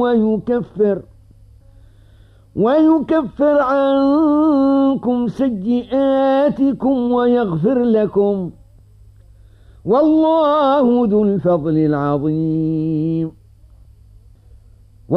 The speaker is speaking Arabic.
ويكفر عنكم سيئاتكم ويغفر لكم، والله ذو الفضل العظيم.